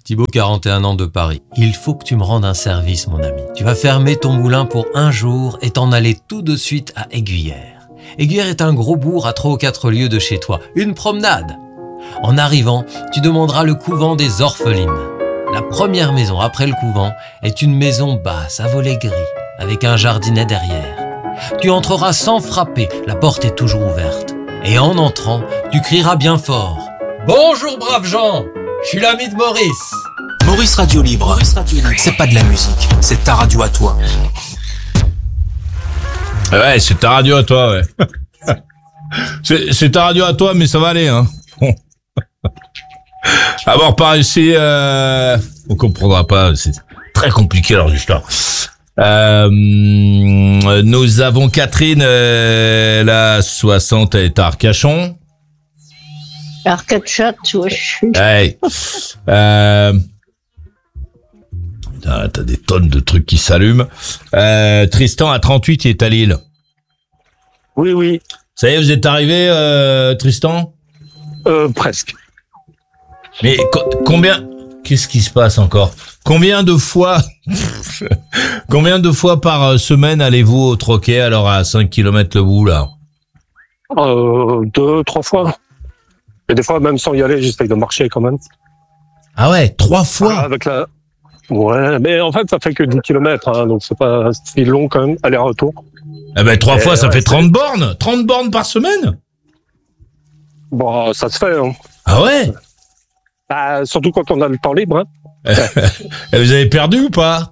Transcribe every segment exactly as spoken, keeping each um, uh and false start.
Thibaut, quarante et un ans de Paris. Il faut que tu me rendes un service, mon ami. Tu vas fermer ton moulin pour un jour et t'en aller tout de suite à Aiguillère. Aiguillère est un gros bourg à trois ou quatre lieues de chez toi. Une promenade. En arrivant, tu demanderas le couvent des Orphelines. La première maison après le couvent est une maison basse à volets gris, avec un jardinet derrière. Tu entreras sans frapper, la porte est toujours ouverte. Et en entrant, tu crieras bien fort. « Bonjour braves gens, je suis l'ami de Maurice !» Maurice Radio Libre, Maurice Radio Libre. C'est pas de la musique, c'est ta radio à toi. Ouais, c'est ta radio à toi, ouais. c'est, c'est ta radio à toi, mais ça va aller, hein. Alors par ici, euh, on comprendra pas, c'est très compliqué leur histoire. Euh, nous avons Catherine, euh, elle a soixante, elle est à Arcachon. Arcachon, wesh. Hey. Euh, t'as, t'as des tonnes de trucs qui s'allument. Euh, Tristan à trente-huit, il est à Lille. Oui, oui. Ça y est, vous êtes arrivé, euh, Tristan? Euh, presque. Mais co- combien, qu'est-ce qui se passe encore? Combien de fois, combien de fois par semaine allez-vous au Troquet, alors à cinq kilomètres le bout, là? Euh, deux, trois fois. Et des fois, même sans y aller, j'essaye de marcher quand même. Ah ouais, trois fois? Ah, avec la... Ouais, mais en fait, ça fait que dix kilomètres, hein, donc c'est pas si long quand même, aller-retour. Eh ben, trois Et fois, ça ouais, fait c'est... trente bornes? trente bornes par semaine? Bon, ça se fait, hein. Ah ouais? Bah, surtout quand on a le temps libre, hein. Et vous avez perdu ou pas?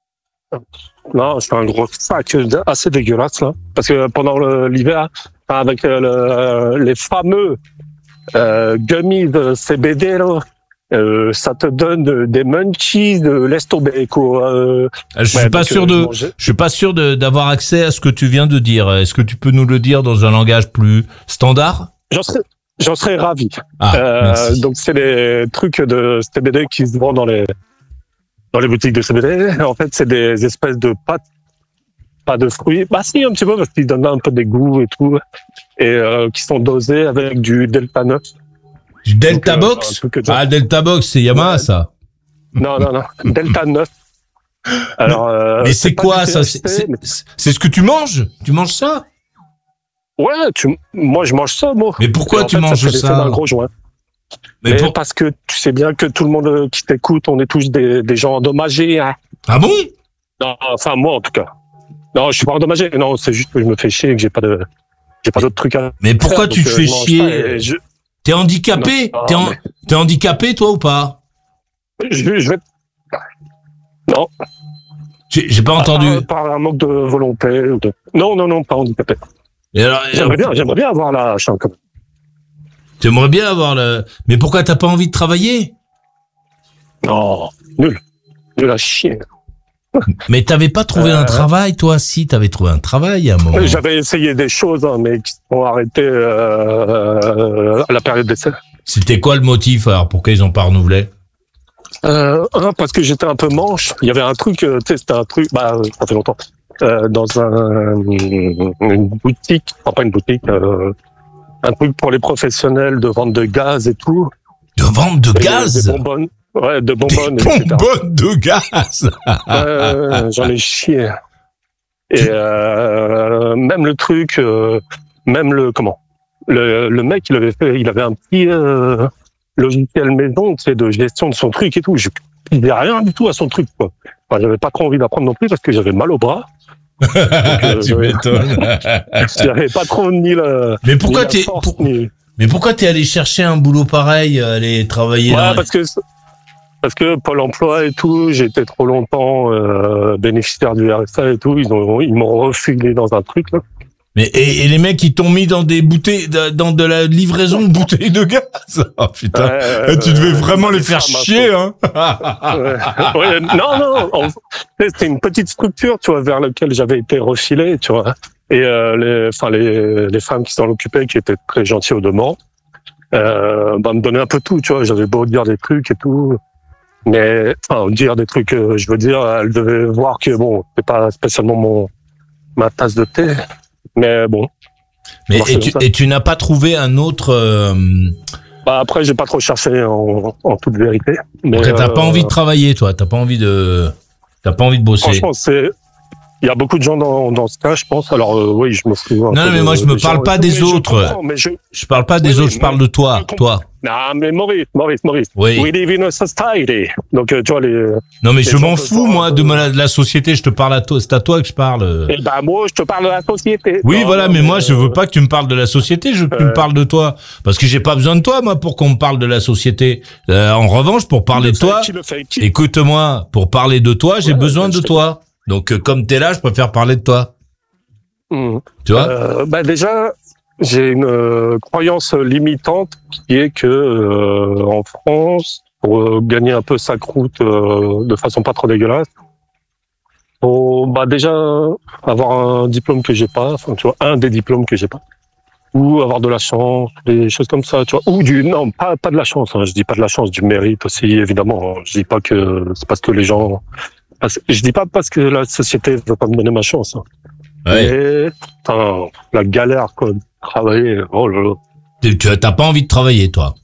Non, je fais un gros sac assez dégueulasse, là. Parce que pendant le, l'hiver, avec le, les fameux euh, gummies de C B D, là, euh, ça te donne des munchies, de laisse tomber, quoi. Euh, Je suis ouais, pas donc, sûr euh, de, je mangeais... je suis pas sûr de, d'avoir accès à ce que tu viens de dire. Est-ce que tu peux nous le dire dans un langage plus standard? J'en serais, j'en serais ravi. Ah, euh, donc c'est les trucs de C B D qui se vendent dans les dans les boutiques de C B D. En fait, c'est des espèces de pâtes, pas de fruits. Bah si, un petit peu parce qu'ils donnent un peu des goûts et tout, et euh, qui sont dosés avec du Delta neuf. Du Delta donc, Box? Euh, Ah, Delta Box, c'est Yamaha, ouais. ça. Non, non, non. Delta neuf. Alors. Euh, mais c'est, c'est quoi ça? T H C, c'est, mais... c'est, c'est ce que tu manges? Tu manges ça? Ouais, tu, moi je mange ça, moi. Mais pourquoi tu fait, manges ça? ça D'un gros joint. Mais, mais pour... parce que tu sais bien que tout le monde qui t'écoute, on est tous des, des gens endommagés. Hein. Ah bon? Non, enfin moi en tout cas. Non, je suis pas endommagé. Non, c'est juste que je me fais chier et que j'ai pas de, j'ai pas d'autres trucs à. Mais pourquoi faire, tu te fais chier? Je... T'es handicapé? Non, t'es, en... mais... T'es handicapé toi ou pas? Je, je vais. Non. J'ai, j'ai pas entendu. Par, par un manque de volonté. Ou de... Non, non, non, pas handicapé. Et alors, j'aimerais bien, j'aimerais bien avoir la chance quand même. Tu aimerais bien avoir le. Mais pourquoi t'as pas envie de travailler? Non, nul, nul à chier. Mais t'avais pas trouvé euh, un travail, toi? Si, t'avais trouvé un travail à un moment. J'avais essayé des choses, hein, mais qui sont arrêtées euh, à la période d'essai. C'était quoi le motif alors? Pourquoi ils ont pas renouvelé? Euh, parce que j'étais un peu manche. Il y avait un truc, tu sais, c'était un truc, bah, ça fait longtemps. Euh, dans un, une boutique, enfin pas une boutique, euh, un truc pour les professionnels de vente de gaz et tout. De vente de et gaz? Des bonbonnes. Ouais, de bonbonnes. Des bonbonnes de gaz. euh, J'en ai chié. Et euh, même le truc, euh, même le comment, le, le mec, il avait fait, il avait un petit euh, logiciel maison, tu sais, de gestion de son truc et tout. Je ne disais rien du tout à son truc, quoi. Enfin, j'avais pas trop envie d'apprendre non plus parce que j'avais mal au bras. Donc, euh, tu m'étonnes. J'avais pas trop ni la. Mais pourquoi t'es force, pour... ni... Mais pourquoi t'es allé chercher un boulot pareil, aller travailler? Ouais, dans... parce que parce que Pôle Emploi et tout, j'ai été trop longtemps euh, bénéficiaire du R S A et tout. Ils ont ils m'ont refilé dans un truc là. Mais et, et les mecs ils t'ont mis dans des bouteilles, dans de la livraison de bouteilles de gaz. Oh putain, euh, tu devais vraiment euh, les faire chier, hein. ouais, ouais, non, non, on, c'était une petite structure, tu vois, vers laquelle j'avais été refilé, tu vois. Et euh, les, enfin les, les femmes qui s'en occupaient, qui étaient très gentilles au demeurant, euh, bah, me donnaient un peu tout, tu vois. J'avais beau dire des trucs et tout, mais enfin dire des trucs, euh, je veux dire, elles devaient voir que bon, c'est pas spécialement mon ma tasse de thé. Mais bon. Mais et tu, et tu n'as pas trouvé un autre euh, Bah après, j'ai pas trop cherché en, en toute vérité. Mais Donc, t'as euh, pas envie de travailler, toi. T'as pas envie de, t'as pas envie de bosser. Franchement, c'est, il y a beaucoup de gens dans, dans ce cas, je pense. Alors euh, oui, je me fous. Non, non, mais moi, je me parle pas des autres. Mais je, Je parle pas des Oui, autres, oui, je parle mais- de toi, je toi. non, mais Maurice, Maurice, Maurice. Oui. We live in a society. Donc euh, tu vois les. Non, mais Les je gens m'en peuvent fous, voir moi, un de, peu- ma- de la société. Je te parle à toi. C'est à toi que je parle. Eh ben moi, je te parle de la société. Oui, Non, voilà, non, mais moi, je veux euh, pas que tu me parles de la société, je veux que tu Euh. me parles de toi. Parce que j'ai pas besoin de toi, moi, pour qu'on me parle de la société. Euh, en revanche, pour parler de qui le toi, fait, qui le fait, qui- écoute-moi, pour parler de toi, j'ai Ouais, besoin je de sais. toi. Donc, euh, comme t'es là, je préfère parler de toi. Hmm. Tu vois? Euh, bah déjà, j'ai une euh, croyance limitante qui est que euh, en France, pour euh, gagner un peu sa croûte euh, de façon pas trop dégueulasse, faut bah déjà avoir un diplôme que j'ai pas, enfin tu vois, un des diplômes que j'ai pas, ou avoir de la chance, des choses comme ça, tu vois, ou du non pas pas de la chance, hein, je dis pas de la chance, du mérite aussi évidemment. Je dis pas que c'est parce que les gens, parce- je dis pas parce que la société veut pas me donner ma chance. Hein. Ouais. Mais, putain, la galère, quoi, de travailler, oh là là. Tu tu- t'as pas envie de travailler, toi.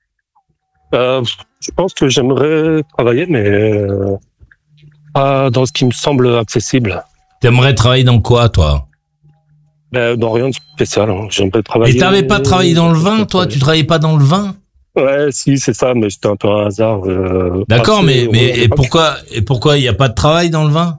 Euh, je pense que j'aimerais travailler, mais euh, pas dans ce qui me semble accessible. T'aimerais travailler dans quoi, toi? Ben, dans rien de spécial, hein. J'aimerais travailler... Mais t'avais pas travaillé dans le vin, toi? Tu travaillais pas dans le vin? Ouais, si, c'est ça, mais c'était un peu un hasard. Euh, D'accord, assez mais, au mais, moment et d'époque. pourquoi, et pourquoi il y a pas de travail dans le vin?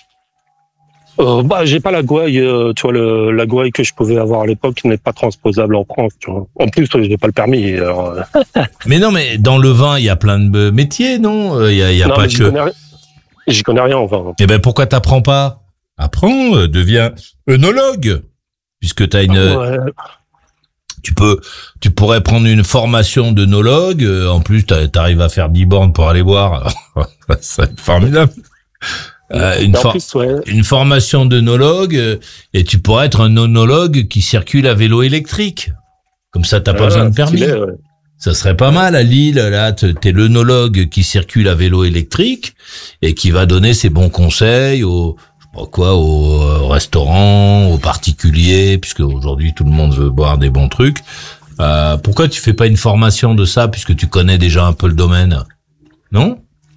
Euh, bah, j'ai pas la gouaille, euh, tu vois, le, la gouaille que je pouvais avoir à l'époque n'est pas transposable en France, tu vois. En plus, j'ai pas le permis, alors... euh, Mais non, mais dans le vin, il y a plein de métiers, non? Euh, Il y a, il y a non, pas mais j'y que. connais, ri- j'y connais rien, enfin. Eh ben, pourquoi t'apprends pas? Apprends, euh, deviens œnologue. Puisque t'as une, Ouais. tu peux, tu pourrais prendre une formation d'œnologue. euh, En plus, t'a- t'arrives à faire dix bornes pour aller boire. C'est formidable. Euh, une, Mais en for- plus, ouais. une formation d'œnologue, euh, et tu pourrais être un œnologue qui circule à vélo électrique. Comme ça, t'as pas Ah, besoin de permis. stylé, ouais. Ça serait pas mal à Lille, là, t- t'es l'œnologue qui circule à vélo électrique et qui va donner ses bons conseils aux, je sais pas quoi, aux euh, restaurants, aux particuliers, puisque aujourd'hui tout le monde veut boire des bons trucs. Euh, pourquoi tu fais pas une formation de ça, puisque tu connais déjà un peu le domaine? Non?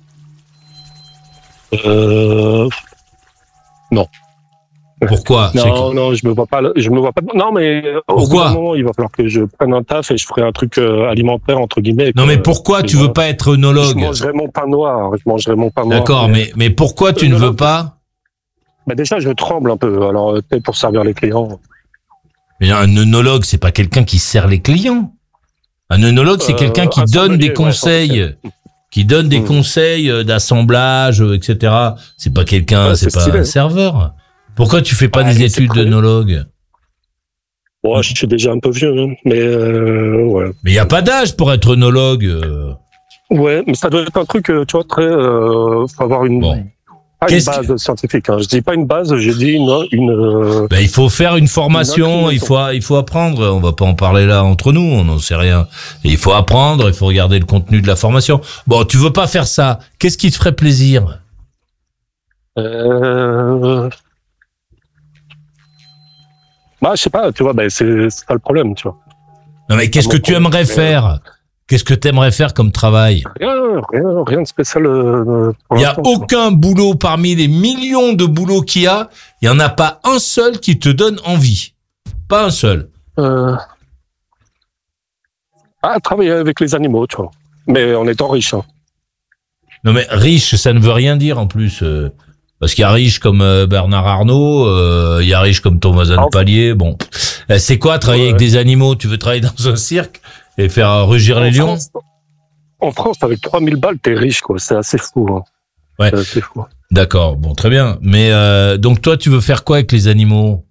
Euh, Pourquoi? C'est non, que- non, je me vois pas, je me vois pas. Non, mais euh, au bout Pourquoi d'un moment, il va falloir que je prenne un taf et je ferai un truc euh, alimentaire entre guillemets. Non, quoi. mais pourquoi tu veux pas être Je œnologue? mangerai mon pain noir. Je mangerai mon pain noir. D'accord, mais, mais pourquoi tu ne veux Œnologue. pas? Bah déjà, je tremble un peu. Alors, euh, peut-être pour servir les clients. Mais un œnologue, c'est pas quelqu'un qui sert les clients. Un œnologue, c'est Euh, quelqu'un qui un donne sommelier, des ouais, conseils, ok. qui donne des Mm. conseils euh, d'assemblage, euh, et cetera. C'est pas quelqu'un, Ouais, c'est c'est pas stylé. un serveur. Pourquoi tu fais pas Ouais, des mais c'est études très- d'œnologue? Bon, je suis déjà un peu vieux, hein, mais euh, ouais. Mais il y a pas d'âge pour être œnologue. euh. Ouais, mais ça doit être un truc, euh, tu vois, très. Euh, faut avoir une. Bon. Pas une Qu'est-ce base scientifique. Hein. Je dis pas une base, j'ai dit une. une euh, Ben, il faut faire une formation, Une il faut, il faut apprendre. On va pas en parler là entre nous, on n'en sait rien. Et il faut apprendre, il faut regarder le contenu de la formation. Bon, tu veux pas faire ça. Qu'est-ce qui te ferait plaisir? euh, Bah, je sais pas, tu vois, ben c'est c'est pas le problème, tu vois. Non, mais qu'est-ce mon que tu problème. aimerais faire? Qu'est-ce que tu aimerais faire comme travail? Rien, rien, rien de spécial. Euh, pour Il y a l'instant, tu vois. aucun boulot parmi les millions de boulots qu'il y a, il y en a pas un seul qui te donne envie. Pas un seul. Euh... Ah, travailler avec les animaux, tu vois. Mais en étant riche. Hein. Non mais riche, ça ne veut rien dire en plus. euh, parce qu'il y a riche comme euh, Bernard Arnault, euh, il y a riche comme Thomas Ah, Palier. Bon, Euh, c'est quoi travailler ouais. avec des animaux? Tu veux travailler dans un cirque et faire euh, rugir les En lions? France, en France, avec trois mille balles, t'es riche, quoi. C'est assez fou. Hein. Ouais. C'est assez fou. D'accord, bon, très bien. Mais euh, donc toi, tu veux faire quoi avec les animaux?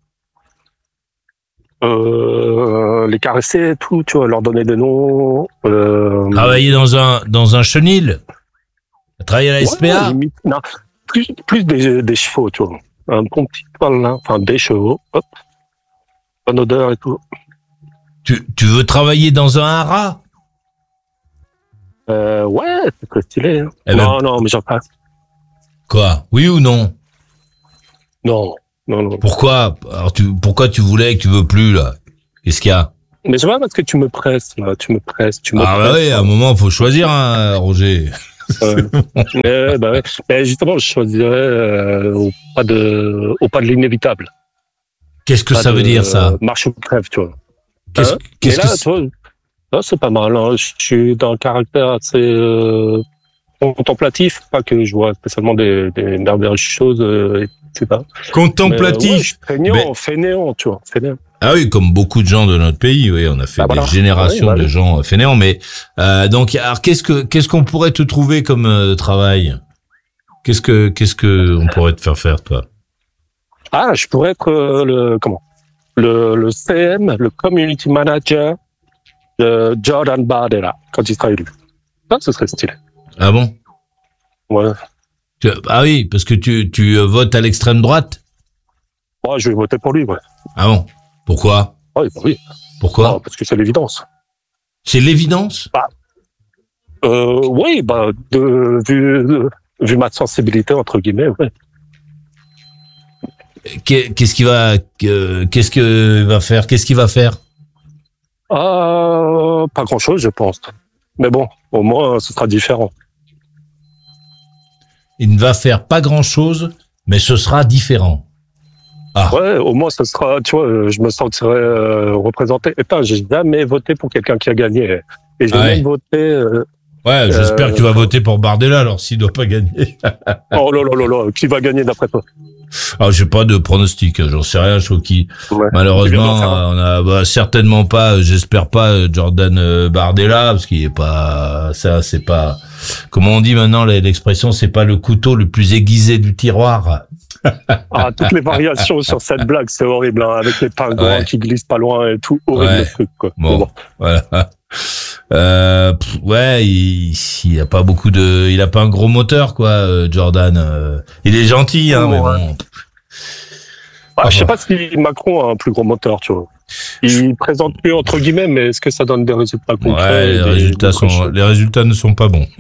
Euh, les caresser et tout, tu vois, leur donner des noms. Euh... Travailler dans un dans un chenil? Travailler à la S P A? Ouais, limite, non, plus, plus des, des chevaux, tu vois. Un bon petit poil là, enfin des chevaux, hop. Bonne odeur et tout. Tu, tu veux travailler dans un haras? Euh, ouais, c'est très stylé. Hein. Eh ben- non, non, mais j'en passe. Quoi? Oui ou non? Non, non, non. Pourquoi? Alors tu, pourquoi tu voulais que tu veux plus, là? Qu'est-ce qu'il y a? Mais je vois parce que tu me presses, là, tu me presses, tu me Ah bah presses. oui, à un moment, faut choisir, hein, Roger. Euh, mais, bah ouais. Mais justement, je choisirais euh, au pas de, au pas de l'inévitable. Qu'est-ce que Pas ça de, veut dire, ça? euh, Marche ou crève, tu vois. Qu'est-ce, Hein qu'est-ce mais que là, c'est? tu vois, là, c'est pas mal. Hein. Je suis d'un caractère assez euh, contemplatif, pas que je vois spécialement des, des merveilleuses choses, euh, et cetera. Contemplatif. Mais, ouais, je suis fainéant, Mais- fainéant, tu vois, fainéant. Ah oui, comme beaucoup de gens de notre pays, oui, on a fait Bah des voilà. générations Ouais, bah de oui. gens fainéants. Mais euh, donc, alors, qu'est-ce que qu'est-ce qu'on pourrait te trouver comme euh, travail? Qu'est-ce que qu'est-ce que on pourrait te faire faire, toi? Ah, je pourrais être euh, le comment le, le C M, le Community Manager de Jordan Bardella quand il sera élu. Ça, ce serait stylé. Ah bon? Ouais. Tu- Ah oui, parce que tu tu euh, votes à l'extrême droite? Moi, je vais voter pour lui, ouais. Ah bon? Pourquoi? Oui, bah oui. Pourquoi? Ah, parce que c'est l'évidence. C'est l'évidence? Euh, oui, bah, de, vu, vu ma sensibilité, entre guillemets, ouais. Qu'est- Qu'est-ce qu'il va que- qu'est-ce que va faire? Qu'est-ce qu'il va faire? Euh, pas grand chose, je pense. Mais bon, au moins, ce sera différent. Il ne va faire pas grand-chose, mais ce sera différent. Ah. Ouais, au moins, ce sera, tu vois, euh, je me sentirai euh, représenté. Et putain, j'ai jamais voté pour quelqu'un qui a gagné. Et j'ai Ah ouais. même voté, euh, Ouais, j'espère Euh, que tu vas voter pour Bardella, alors s'il doit pas gagner. oh là là là là, qui va gagner d'après toi? Ah, j'ai pas de pronostic, hein, j'en sais rien, je trouve qu'il, Ouais. malheureusement, Tu viens d'en faire un. on a, bah, certainement pas, euh, j'espère pas, euh, Jordan euh, Bardella, parce qu'il est pas, ça, c'est pas, comment on dit maintenant, l'expression, c'est pas le couteau le plus aiguisé du tiroir. Ah, toutes les variations sur cette blague, c'est horrible, hein, avec les pingouins Ouais. qui glissent pas loin et tout, horrible Ouais. le truc, quoi. Bon. Mais bon. Voilà. Euh, pff, ouais, il, il a pas beaucoup de, il a pas un gros moteur, quoi, euh, Jordan. euh. Il est gentil, hein, mais Ouais. bon. Ah, je sais pas si Macron a un plus gros moteur, tu vois. Il présente plus entre guillemets, mais est-ce que ça donne des résultats concrets? Ouais, les des- résultats des sont, choses les résultats ne sont pas bons.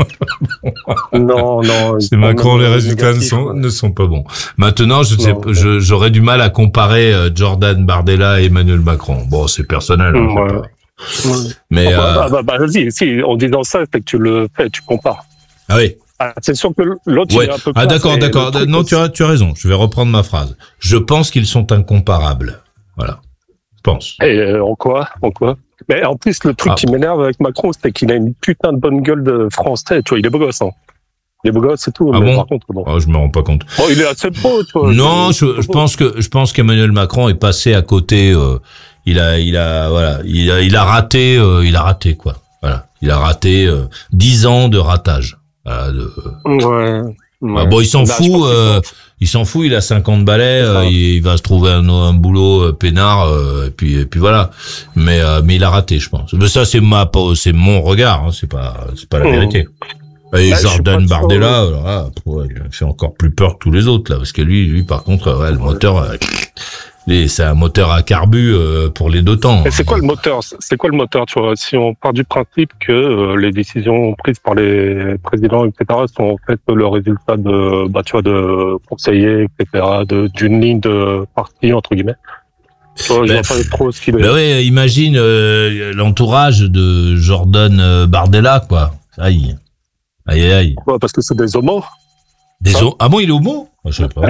Non, non. C'est Macron, les même résultats ne négatif, sont, ouais. ne sont pas bons. Maintenant, je sais, Non. je, j'aurais du mal à comparer euh, Jordan Bardella et Emmanuel Macron. Bon, c'est personnel, hein, Ouais. c'est pas- Ouais. mais, Ah, bah, euh, bah, bah, vas-y, si, en disant ça, c'est que tu le fais, tu compares. ah oui. Ah, c'est sûr que l'autre, Ouais. il est un peu Ah, classe, d'accord, et d'accord. le truc Non, aussi- tu as, tu as raison. Je vais reprendre ma phrase. Je pense qu'ils sont incomparables. Voilà. Je pense. Et euh, en quoi? En quoi? Mais en plus, le truc Ah. qui m'énerve avec Macron, c'est qu'il a une putain de bonne gueule de français. Tu vois, il est beau gosse, hein. Il est beau gosse et tout. Ah mais bon par contre, bon. Oh, je me rends pas compte. Bon, il est assez beau, tu vois. Non, C'est- je, je pense que je pense qu'Emmanuel Macron est passé à côté. Euh, il a, il a, voilà, il a, il a raté, euh, il a raté quoi. Voilà, il a raté euh, dix ans de ratage. Voilà, de, Ouais. ouais. Ah bon, il s'en Bah, je fout. pense qu'il Euh, s'en- il s'en fout. Il a cinquante balais. C'est ça. euh, il, il va se trouver un, un boulot euh, peinard. Euh, et puis, et puis voilà. Mais, euh, mais il a raté, je pense. Mais ça, c'est ma, c'est mon regard. Hein, c'est pas, c'est pas la Mmh. vérité. Et Là, je suis Jordan pas sûr, Bardella, alors là, ouais, il fait encore plus peur que tous les autres là, parce que lui, lui, par contre, ouais, le moteur, euh, lui, c'est un moteur à carbu euh, pour les deux temps. Et c'est quoi le moteur? C'est quoi le moteur, tu vois? Si on part du principe que euh, les décisions prises par les présidents, et cetera, sont en fait le résultat de, bah, tu vois, de conseillers, et cetera, de, d'une ligne de parti, entre guillemets. Tu vois, je Ben, vois pas trop ce qu'il est. Ben ouais, imagine euh, l'entourage de Jordan euh, Bardella, quoi. Aïe, aïe, aïe, aïe. Ouais, parce que c'est des homos. Des Ça o- ah bon, il est homo? Je sais pas.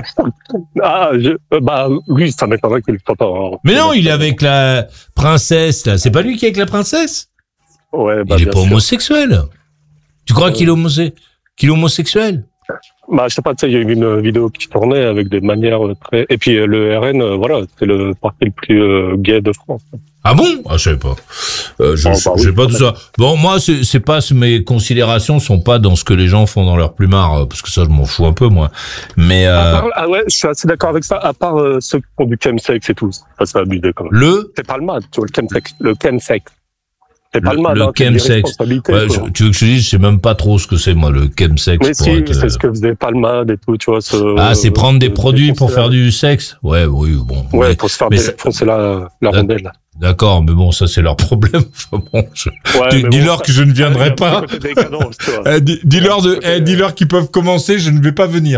Ah, je, euh, bah, lui, ça m'étonnerait qu'il le soit pas. hein. Mais non, il est avec la princesse, là. C'est pas lui qui est avec la princesse? Ouais, bah, Il est bien pas sûr. homosexuel. Tu crois qu'il est homosexuel? Qu'il est homosexuel? Bah, je sais pas, tu sais, il y a eu une vidéo qui tournait avec des manières euh, très, et puis euh, le R N, euh, voilà, c'est le parti le plus euh, gay de France. Ah bon? Ah, je sais pas. Euh, je Oh, je- bah oui, je sais pas quand tout ça. Bon, moi, c'est c'est pas, mes considérations sont pas dans ce que les gens font dans leur plumard, euh, parce que ça, je m'en fous un peu, moi. Mais, À euh, part- ah ouais, je suis assez d'accord avec ça, à part euh, ceux qui font du chemsex et tout. Ça, c'est abusé quand même. le, C'est pas le mal, tu vois, le chemsex. Le chemsex. C'est pas Le- le mal, le hein, c'est des chemsex. responsabilités, ouais, quoi. je- tu veux que je te dise, je sais même pas trop ce que c'est, moi, le chemsex. Mais pour si, être, euh, c'est ce que faisait Palmade et tout, tu vois. Ce, Ah, c'est prendre des euh, produits pour défoncer faire la- du sexe? Ouais, oui, bon. Ouais, mais- pour se faire mais défoncer la, la Euh, rondelle. D'accord, mais bon, ça c'est leur problème. Enfin, bon, je... Ouais, dis- mais dis-leur bon, que je ne viendrai ça- pas. côté décadent, tu vois. Eh, dis- dis-leur de, Côté- eh, dis-leur qu'ils peuvent commencer, je ne vais pas venir.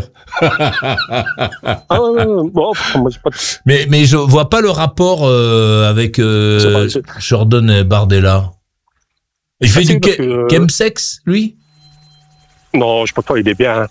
Ah ouais, ouais, ouais. Bon, pff, moi, j'ai pas de... Mais mais je vois pas le rapport euh, avec euh, C'est pas- c'est- Jordan et Bardella. Il fait Ah, si, du parce ke- que, euh, chemsex, lui? Non, je pense pas, il est bien.